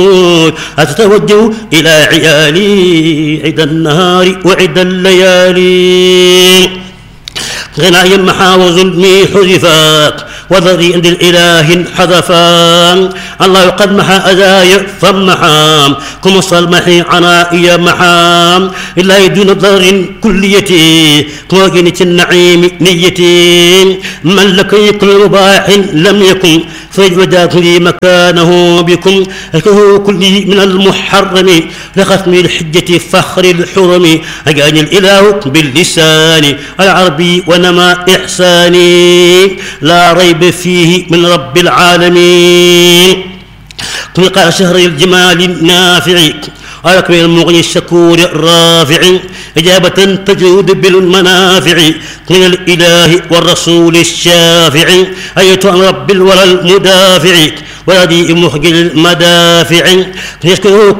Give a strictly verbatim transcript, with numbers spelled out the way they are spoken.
أتتوجه إلى عيالي عد النهار وعد الليالي غناي محا وظلمي حذفا وضري عند الإله حذفا الله قد محا أذاي فمحا كم الصلمحي عنائي محا إلا يدون ضر كليتي كوجنة النعيم نيتي من لك كل مباح لم يكن فاجوداك لي مكانه بكم أكه كلي من المحرم لختم الحجة فخر الحرم أجاني الإله باللسان العربي ونما إحساني لا ريب فيه من رب العالمين قال شهر الجمال النافع أكمل المغني الشكور الرافع إجابة تجود بالمنافع من الإله والرسول الشافع أية رب الورى المدافع ولدي محجي المدافع يشكره